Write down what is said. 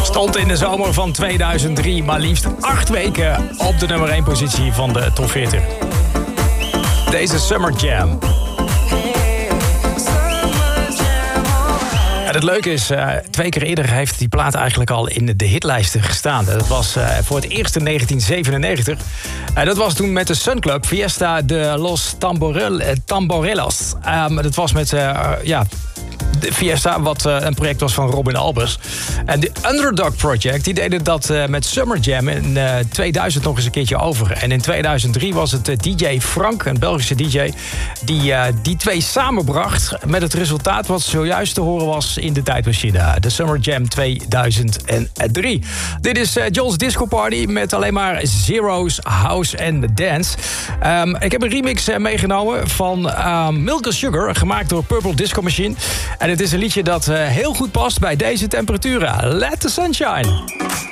Stond in de zomer van 2003 maar liefst 8 weken op de nummer 1 positie van de top 40. Deze Summer Jam. En het leuke is, 2 keer eerder heeft die plaat eigenlijk al in de hitlijsten gestaan. Dat was voor het eerst in 1997. Dat was toen met de Sun Club, Fiesta de los Tamborellos. Dat was met de Fiesta, wat een project was van Robin Albers. En de Underdog Project, die deden dat met Summer Jam in 2000 nog eens een keertje over. En in 2003 was het DJ Frank, een Belgische DJ, die 2 samenbracht met het resultaat wat zojuist te horen was in de tijdmachine. De Summer Jam 2003. Dit is John's Disco Party met alleen maar Zero's, House en Dance. Ik heb een remix meegenomen van Milk and Sugar, gemaakt door Purple Disco Machine. En het is een liedje dat heel goed past bij deze temperaturen. Let the sunshine.